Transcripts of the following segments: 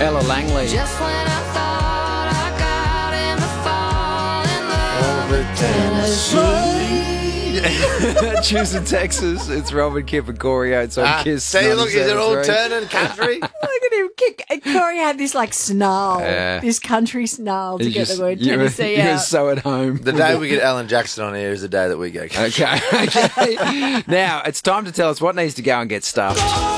Ella Langley. Just when I thought I got in the fall in love with Tennessee. Choosing Texas. It's Robin, Kip and Corey Oates on Kiss. See, look, is it all 97.3. turning country? Look at him. Corey had this snarl, this country snarl to He's get just- the word you were- Tennessee you were out. so at home. The day we get Alan Jackson on here is the day that we go country. Okay. Now, it's time to tell us what needs to go and get stuffed.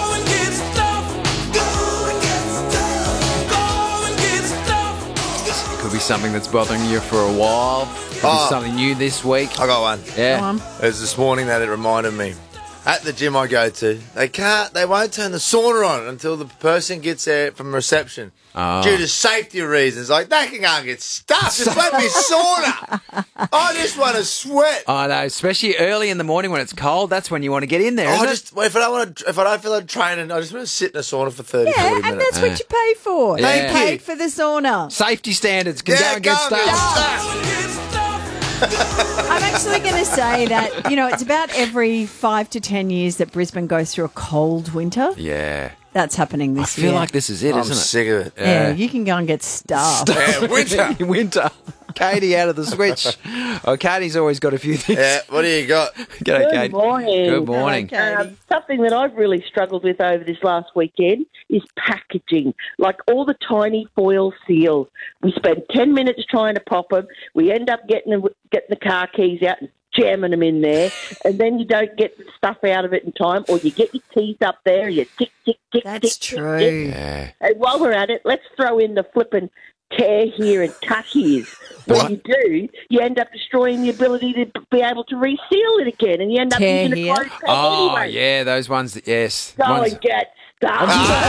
It could be something that's bothering you for a while. Could be something new this week. I got one. Yeah. Go on. It was this morning that it reminded me. At the gym I go to, they won't turn the sauna on until the person gets there from reception. Due to safety reasons. Like, they can go and get stuffed. Just let me sauna. I just want to sweat. I know, especially early in the morning when it's cold. That's when you want to get in there, isn't it? If I don't feel like training, I just want to sit in a sauna for 30, 40 Yeah, minutes. and that's what you pay for. Yeah. You paid for the sauna. Safety standards can go and get stuffed. I'm actually going to say that, it's about every 5 to 10 years that Brisbane goes through a cold winter. Yeah. That's happening I this feel year. like this is it, I'm isn't it? sick of it. Yeah, you can go and get stuffed. Yeah, winter. Winter. Katie out of the switch. Oh, Katie's always got a few things. Yeah, what do you got? G'day, Good Katie. morning. Good morning. Something that I've really struggled with over this last weekend is packaging, like all the tiny foil seals. We spend 10 minutes trying to pop them. We end up getting the car keys out and jamming them in there, and then you don't get the stuff out of it in time, or you get your teeth up there and you tick, tick, tick, That's tick, true. tick, tick. Yeah. And while we're at it, let's throw in the flipping tear here and cut here. When you do, you end up destroying the ability to be able to reseal it again, and you end up Tear using here. a closed pack Oh, anyway. yeah, those ones. Yes. Go Ones- and get stuff.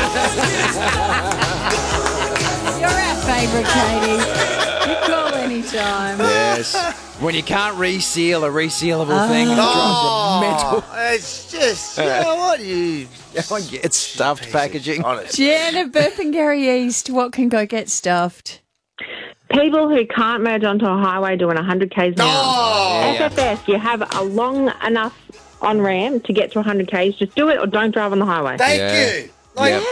You're our favourite, Katie. You call anytime. Yes. When you can't reseal a resealable thing, it drives you mental. It's just, you know what, you... It's stuffed packaging. Honest. Jen of Burpengary East, what can go get stuffed? People who can't merge onto a highway doing 100 k's an hour. Yeah. FFS, you have a long enough on-ramp to get to 100 k's. Just do it or don't drive on the highway. Thank Yeah. you. Like, Yep.